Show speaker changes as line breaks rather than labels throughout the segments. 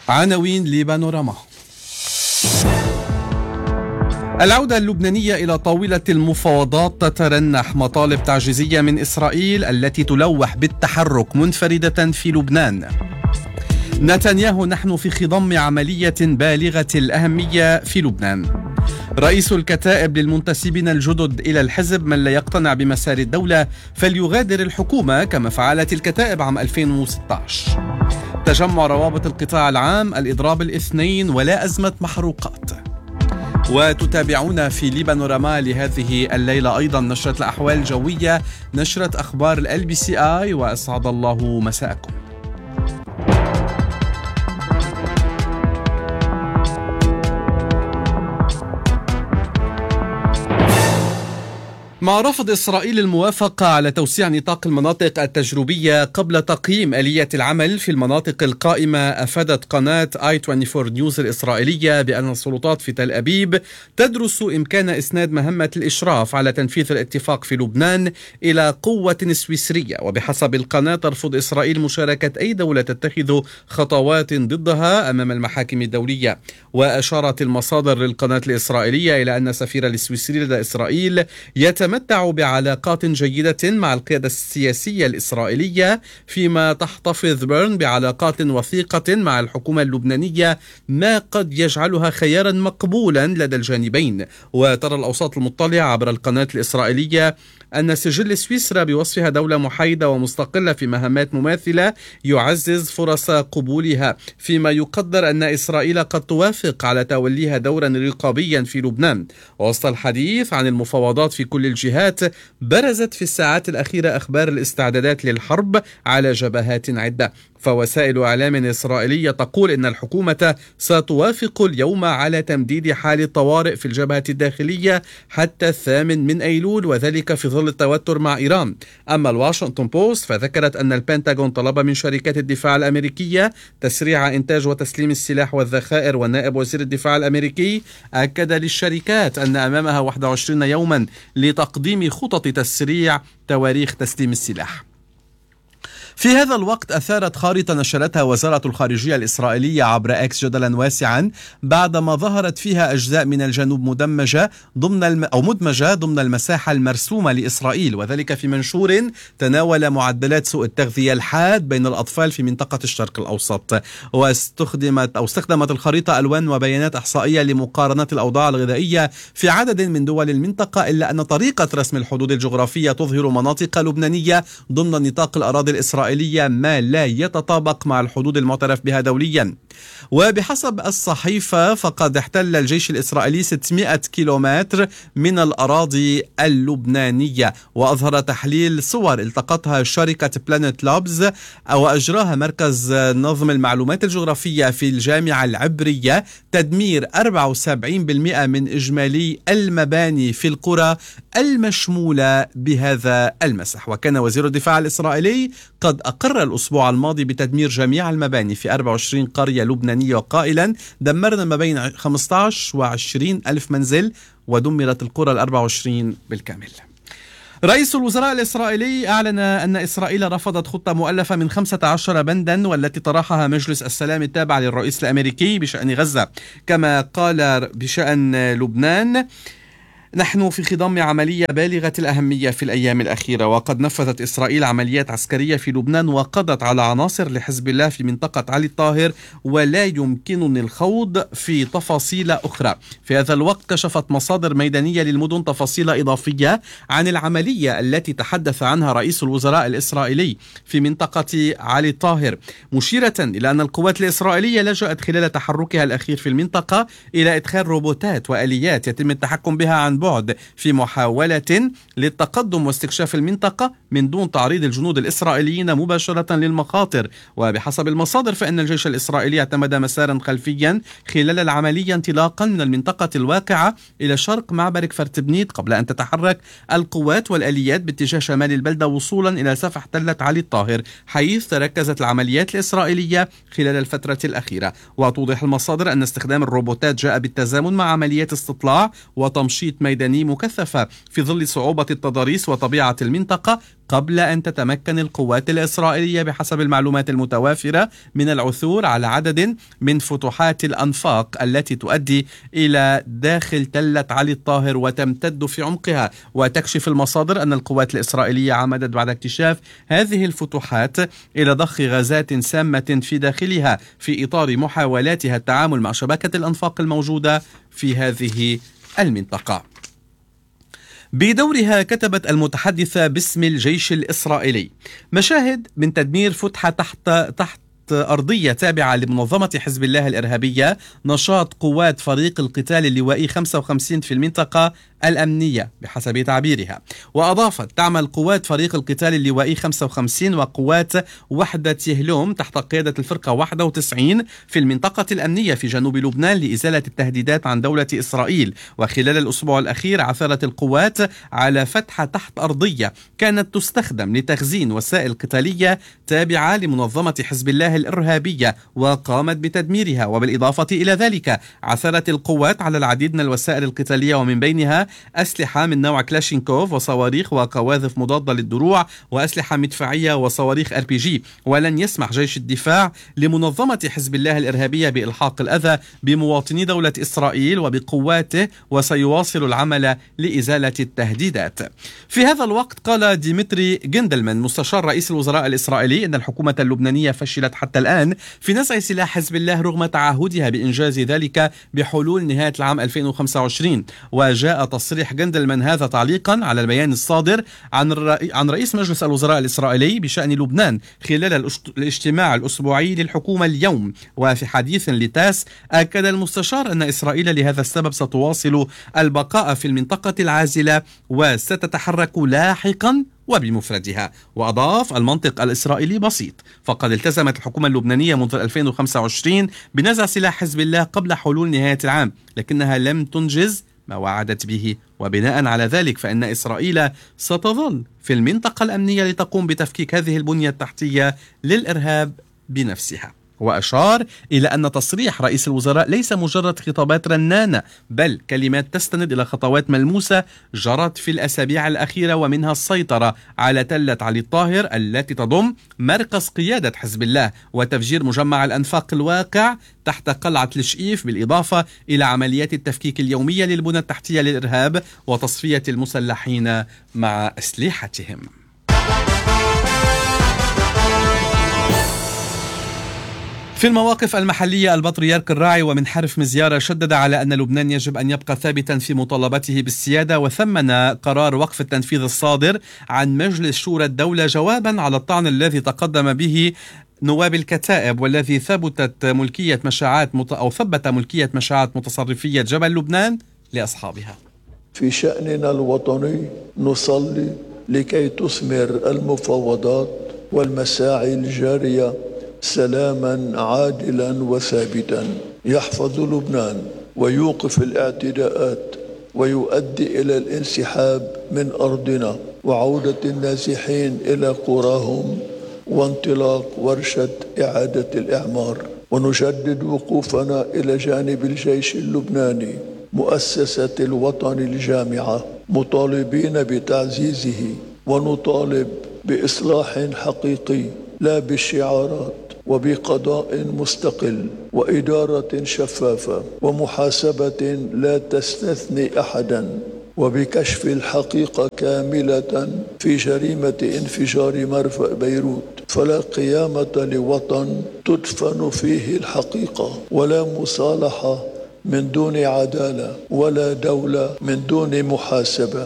عناوين لبانوراما. العودة اللبنانية إلى طاولة المفاوضات تترنح مطالب تعجيزية من إسرائيل التي تلوح بالتحرك منفردة في لبنان. نتنياهو: نحن في خضم عملية بالغة الأهمية في لبنان. رئيس الكتائب للمنتسبين الجدد إلى الحزب: من لا يقتنع بمسار الدولة فليغادر الحكومة كما فعلت الكتائب عام 2016. تجمع روابط القطاع العام: الإضراب الاثنين ولا أزمة محروقات. وتتابعون في لبانوراما لهذه الليلة أيضا نشرة الأحوال الجوية، نشرة أخبار LBCI، وأسعد الله مساءكم. مع رفض إسرائيل الموافقة على توسيع نطاق المناطق التجريبية قبل تقييم آلية العمل في المناطق القائمة، أفادت قناة i24 نيوز الإسرائيلية بأن السلطات في تل أبيب تدرس إمكان إسناد مهمة الإشراف على تنفيذ الاتفاق في لبنان إلى قوة سويسرية. وبحسب القناة ترفض إسرائيل مشاركة أي دولة تتخذ خطوات ضدها أمام المحاكم الدولية. وأشارت المصادر للقناة الإسرائيلية إلى أن السفير السويسري لدى إسرائيل يتمتع بعلاقات جيدة مع القيادة السياسية الإسرائيلية، فيما تحتفظ بيرن بعلاقات وثيقة مع الحكومة اللبنانية، ما قد يجعلها خيارا مقبولا لدى الجانبين. وترى الأوساط المطلعة عبر القناة الإسرائيلية أن سجل سويسرا بوصفها دولة محايدة ومستقلة في مهمات مماثلة يعزز فرص قبولها، فيما يقدر أن إسرائيل قد توافق على توليها دورا رقابيا في لبنان. ووسط الحديث عن المفاوضات في كل الجهات، برزت في الساعات الأخيرة أخبار الاستعدادات للحرب على جبهات عدة. فوسائل إعلام إسرائيلية تقول إن الحكومة ستوافق اليوم على تمديد حال الطوارئ في الجبهة الداخلية حتى 8 أيلول، وذلك في ظل التوتر مع إيران. أما الواشنطن بوست فذكرت أن البنتاغون طلب من شركات الدفاع الأمريكية تسريع إنتاج وتسليم السلاح والذخائر، والنائب وزير الدفاع الأمريكي أكد للشركات أن أمامها 21 يوما لتقديم خطط تسريع تواريخ تسليم السلاح. في هذا الوقت أثارت خارطة نشرتها وزارة الخارجية الإسرائيلية عبر إكس جدلا واسعا بعدما ظهرت فيها أجزاء من الجنوب مدمجة ضمن المساحة المرسومة لإسرائيل، وذلك في منشور تناول معدلات سوء التغذية الحاد بين الأطفال في منطقة الشرق الأوسط. واستخدمت الخريطة ألوان وبيانات إحصائية لمقارنة الأوضاع الغذائية في عدد من دول المنطقة، إلا أن طريقة رسم الحدود الجغرافية تظهر مناطق لبنانية ضمن نطاق الأراضي الإسرائيلية ما لا يتطابق مع الحدود المعترف بها دوليا. وبحسب الصحيفة فقد احتل الجيش الإسرائيلي 600 كيلومتر من الأراضي اللبنانية. وأظهر تحليل صور التقطها شركة بلانت لابز وأجراها مركز نظم المعلومات الجغرافية في الجامعة العبرية تدمير 74% من إجمالي المباني في القرى المشمولة بهذا المسح. وكان وزير الدفاع الإسرائيلي قد أقر الأسبوع الماضي بتدمير جميع المباني في 24 قرية لبنانية، وقائلا دمرنا ما بين 15 و20 ألف منزل، ودمرت القرى 24 بالكامل. رئيس الوزراء الإسرائيلي أعلن أن إسرائيل رفضت خطة مؤلفة من 15 بندا والتي طرحها مجلس السلام التابع للرئيس الأمريكي بشأن غزة. كما قال بشأن لبنان: نحن في خضم عملية بالغة الأهمية في الأيام الأخيرة، وقد نفذت إسرائيل عمليات عسكرية في لبنان وقضت على عناصر لحزب الله في منطقة علي الطاهر، ولا يمكنني الخوض في تفاصيل أخرى. في هذا الوقت كشفت مصادر ميدانية للمدن تفاصيل إضافية عن العملية التي تحدث عنها رئيس الوزراء الإسرائيلي في منطقة علي الطاهر، مشيرة إلى أن القوات الإسرائيلية لجأت خلال تحركها الأخير في المنطقة إلى إدخال روبوتات وآليات يتم التحكم بها عن بعد في محاولة للتقدم واستكشاف المنطقة من دون تعريض الجنود الإسرائيليين مباشرة للمخاطر. وبحسب المصادر فإن الجيش الإسرائيلي اعتمد مسارا خلفيا خلال العملية انطلاقا من المنطقة الواقعة إلى شرق معبر كفر تبنيت، قبل أن تتحرك القوات والآليات باتجاه شمال البلدة وصولا إلى سفح تلة علي الطاهر، حيث تركزت العمليات الإسرائيلية خلال الفترة الأخيرة. وتوضح المصادر أن استخدام الروبوتات جاء بالتزامن مع عمليات استطلاع وتمشيط الميداني مكثفة في ظل صعوبة التضاريس وطبيعة المنطقة، قبل أن تتمكن القوات الإسرائيلية بحسب المعلومات المتوافرة من العثور على عدد من فتوحات الأنفاق التي تؤدي إلى داخل تلة علي الطاهر وتمتد في عمقها. وتكشف المصادر أن القوات الإسرائيلية عمدت بعد اكتشاف هذه الفتوحات إلى ضخ غازات سامة في داخلها في إطار محاولاتها التعامل مع شبكة الأنفاق الموجودة في هذه المنطقة. بدورها كتبت المتحدثة باسم الجيش الإسرائيلي: مشاهد من تدمير فتحة تحت أرضية تابعة لمنظمة حزب الله الإرهابية، نشاط قوات فريق القتال اللوائي 55 في المنطقة الأمنية بحسب تعبيرها. وأضافت: تعمل قوات فريق القتال اللوائي 55 وقوات وحدة يهلوم تحت قيادة الفرقة 91 في المنطقة الأمنية في جنوب لبنان لإزالة التهديدات عن دولة إسرائيل. وخلال الأسبوع الأخير عثرت القوات على فتحة تحت أرضية كانت تستخدم لتخزين وسائل قتالية تابعة لمنظمة حزب الله الإرهابية وقامت بتدميرها. وبالإضافة إلى ذلك عثرت القوات على العديد من الوسائل القتالية ومن بينها أسلحة من نوع كلاشينكوف وصواريخ وقواذف مضادة للدروع وأسلحة مدفعية وصواريخ RPG. ولن يسمح جيش الدفاع لمنظمة حزب الله الإرهابية بإلحاق الأذى بمواطني دولة إسرائيل وبقواته، وسيواصل العمل لإزالة التهديدات. في هذا الوقت قال ديمتري جندلمان مستشار رئيس الوزراء الإسرائيلي أن الحكومة اللبنانية فشلت حتى الآن في نزع سلاح حزب الله رغم تعهدها بإنجاز ذلك بحلول نهاية العام 2025. وجاء تصريح جندلمان هذا تعليقا على البيان الصادر عن رئيس مجلس الوزراء الإسرائيلي بشأن لبنان خلال الاجتماع الأسبوعي للحكومة اليوم. وفي حديث لتاس أكد المستشار أن إسرائيل لهذا السبب ستواصل البقاء في المنطقة العازلة وستتحرك لاحقا وبمفردها. وأضاف: المنطق الإسرائيلي بسيط، فقد التزمت الحكومة اللبنانية منذ 2025 بنزع سلاح حزب الله قبل حلول نهاية العام، لكنها لم تنجز ما وعدت به. وبناء على ذلك فإن إسرائيل ستظل في المنطقة الأمنية لتقوم بتفكيك هذه البنية التحتية للإرهاب بنفسها. وأشار إلى أن تصريح رئيس الوزراء ليس مجرد خطابات رنانة، بل كلمات تستند إلى خطوات ملموسة جرت في الأسابيع الأخيرة، ومنها السيطرة على تلة علي الطاهر التي تضم مركز قيادة حزب الله وتفجير مجمع الأنفاق الواقع تحت قلعة الشئيف، بالإضافة إلى عمليات التفكيك اليومية للبنى التحتية للإرهاب وتصفية المسلحين مع أسلحتهم. في المواقف المحلية، البطريرك الراعي ومن حرف مزيارة شدد على أن لبنان يجب أن يبقى ثابتا في مطالبته بالسيادة، وثمن قرار وقف التنفيذ الصادر عن مجلس شورى الدولة جوابا على الطعن الذي تقدم به نواب الكتائب والذي ثبت ملكية مشاعات متصرفية جبل لبنان لأصحابها.
في شأننا الوطني نصلي لكي تثمر المفاوضات والمساعي الجارية سلاما عادلا وثابتا يحفظ لبنان ويوقف الاعتداءات ويؤدي إلى الانسحاب من أرضنا وعودة النازحين إلى قراهم وانطلاق ورشة إعادة الإعمار. ونجدد وقوفنا إلى جانب الجيش اللبناني مؤسسة الوطن الجامعة، مطالبين بتعزيزه، ونطالب بإصلاح حقيقي لا بالشعارات، وبقضاء مستقل وإدارة شفافة ومحاسبة لا تستثني أحدا، وبكشف الحقيقة كاملة في جريمة انفجار مرفأ بيروت. فلا قيامة لوطن تدفن فيه الحقيقة، ولا مصالحة من دون عدالة، ولا دولة من دون محاسبة.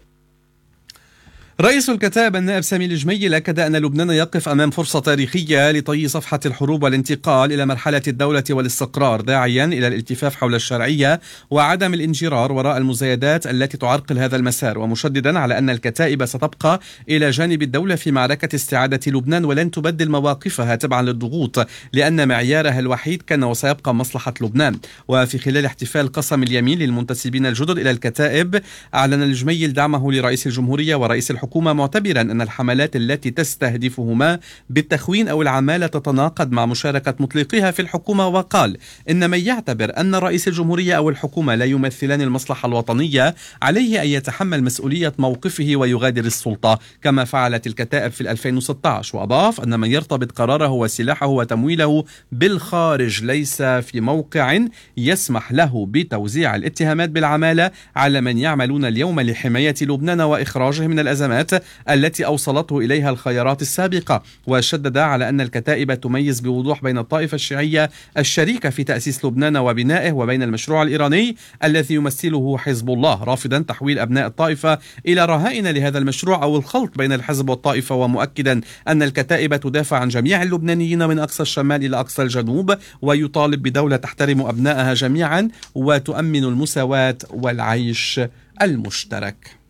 رئيس الكتائب النائب سامي الجميل أكد أن لبنان يقف أمام فرصة تاريخية لطي صفحة الحروب والانتقال إلى مرحلة الدولة والاستقرار، داعيا إلى الالتفاف حول الشرعية وعدم الانجرار وراء المزايدات التي تعرقل هذا المسار، ومشددا على أن الكتائب ستبقى إلى جانب الدولة في معركة استعادة لبنان ولن تبدل مواقفها تبعا للضغوط، لأن معيارها الوحيد كان وسيبقى مصلحة لبنان. وفي خلال احتفال قسم اليمين للمنتسبين الجدد إلى الكتائب، أعلن الجميل دعمه لرئيس الجمهورية ورئيس الحكومة الحكومة، معتبرا أن الحملات التي تستهدفهما بالتخوين أو العمالة تتناقض مع مشاركة مطلقيها في الحكومة. وقال إن من يعتبر أن رئيس الجمهورية أو الحكومة لا يمثلان المصلحة الوطنية عليه أن يتحمل مسؤولية موقفه ويغادر السلطة كما فعلت الكتائب في 2016. وأضاف أن من يرتبط قراره وسلاحه وتمويله بالخارج ليس في موقع يسمح له بتوزيع الاتهامات بالعمالة على من يعملون اليوم لحماية لبنان وإخراجه من الأزمات التي أوصلته إليها الخيارات السابقة. وشدد على أن الكتائب تميز بوضوح بين الطائفة الشيعية الشريكة في تأسيس لبنان وبنائه وبين المشروع الإيراني الذي يمثله حزب الله، رافضا تحويل أبناء الطائفة إلى رهائن لهذا المشروع أو الخلط بين الحزب والطائفة، ومؤكدا أن الكتائب تدافع عن جميع اللبنانيين من أقصى الشمال إلى أقصى الجنوب، ويطالب بدولة تحترم أبنائها جميعا وتؤمن المساواة والعيش المشترك.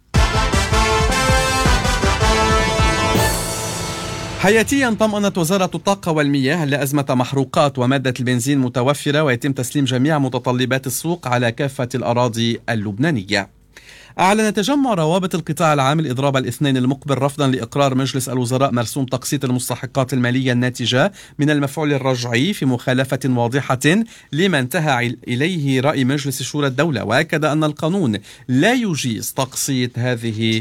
حياتيا طمأنت وزارة الطاقة والمياه لأزمة محروقات ومادة البنزين متوفرة، ويتم تسليم جميع متطلبات السوق على كافة الأراضي اللبنانية. أعلن تجمع روابط القطاع العام الإضراب الاثنين المقبل رفضا لإقرار مجلس الوزراء مرسوم تقسيط المستحقات المالية الناتجة من المفعول الرجعي في مخالفة واضحة لما انتهى إليه رأي مجلس شورى الدولة، وأكد أن القانون لا يجيز تقسيط هذه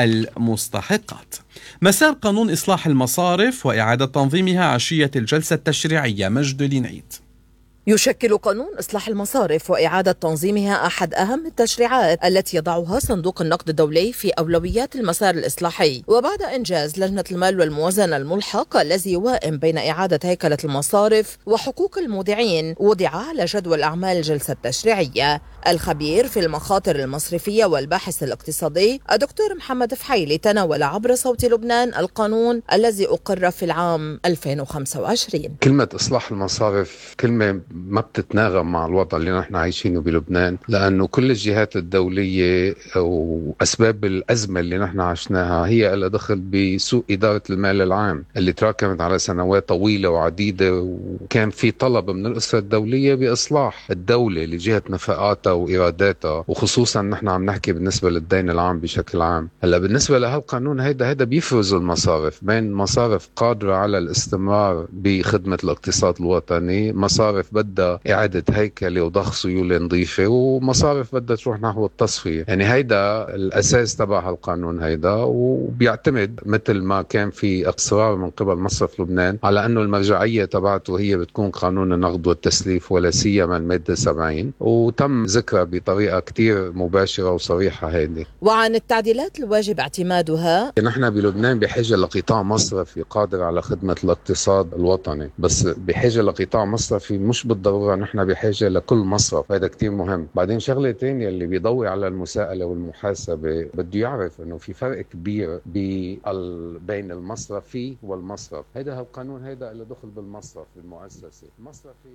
المستحقات. مسار قانون إصلاح المصارف وإعادة تنظيمها عشية الجلسة التشريعية. مجد لينعيد.
يشكل قانون إصلاح المصارف وإعادة تنظيمها أحد أهم التشريعات التي يضعها صندوق النقد الدولي في أولويات المسار الإصلاحي، وبعد إنجاز لجنة المال والموازنة الملحق الذي يوائم بين إعادة هيكلة المصارف وحقوق المودعين، وضع على جدول أعمال الجلسة التشريعية. الخبير في المخاطر المصرفية والباحث الاقتصادي الدكتور محمد فحيلي تناول عبر صوت لبنان القانون الذي أقر في العام 2025.
كلمة إصلاح المصارف كلمة ما بتتناغم مع الوضع اللي نحن عايشينه بلبنان، لأنه كل الجهات الدولية وأسباب الأزمة اللي نحن عشناها هي لها دخل بسوء إدارة المال العام اللي تراكمت على سنوات طويلة وعديدة، وكان في طلب من الأسرة الدولية بإصلاح الدولة لجهة نفقاتها وإيراداتها، وخصوصا نحن عم نحكي بالنسبة للدين العام بشكل عام. هلا بالنسبة لهالقانون هيدا بيفرز المصارف بين مصارف قادرة على الاستمرار بخدمة الاقتصاد الوطني، مصارف بدها إعادة هيكلة وضخ سيولة نظيفة، ومصارف بدها تروح نحو التصفية. يعني هيدا الأساس تبع هالقانون هيدا، وبيعتمد مثل ما كان في إصرار من قبل مصرف لبنان على أنه المرجعية تبعته هي بتكون قانون النقد والتسليف ولا سيما المادة 70، وتم ذكرها بطريقة كتير مباشرة وصريحة هيدي.
وعن التعديلات الواجب اعتمادها،
نحن بلبنان بحاجة لقطاع مصرفي قادر على خدمة الاقتصاد الوطني، بس بحاجة لقطاع مصرفي مش بالضرورة نحن بحاجة لكل مصرف. هذا كتير مهم. بعدين شغلة تانية اللي بيضوي على المساءلة والمحاسبة بده يعرف انه في فرق كبير بين المصرفي والمصرف. هذا القانون هذا اللي دخل بالمصرف المؤسسي المصرفي.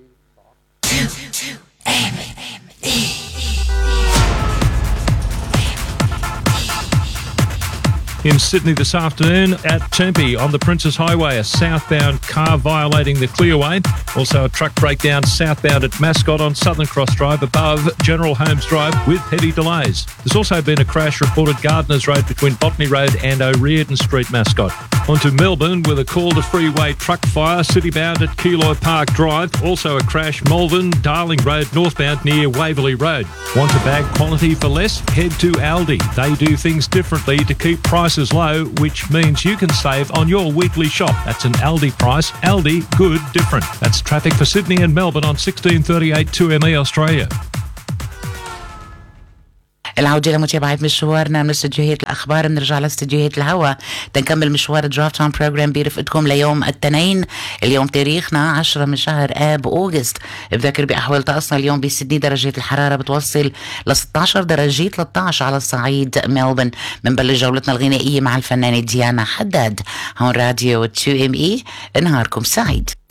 In Sydney this afternoon at Tempe on the Princes Highway, a southbound car violating the clearway. Also a truck breakdown southbound at Mascot on Southern Cross Drive above General Holmes Drive with heavy delays. There's also been a crash reported Gardners Road between Botany Road and O'Riordan Street, Mascot. On to Melbourne with a call to freeway truck fire citybound at Keilor Park Drive. Also a crash Malvern, Darling Road northbound near Waverley Road. Want to bag quality for less? Head to Aldi. They do things differently to keep prices low, which means you can save on your weekly shop. That's an Aldi price. Aldi, good, different. That's traffic for Sydney and Melbourne on 1638 2ME Australia.
العودة لمتابعة مشوارنا من استديوهات الأخبار. بنرجع لاستديوهات الهوا تنكمل مشوار درافت اون بروجرام برفقتكم ليوم الاثنين. اليوم تاريخنا 10 من شهر آب أوغست. بذكر بأحوال طقسنا اليوم بسدني درجات الحرارة بتوصل ل 16 درجة 13 على الصعيد ملبن. بنبلش جولتنا الغنائية مع الفنانة ديانا حداد. هون راديو 2ME. نهاركم سعيد.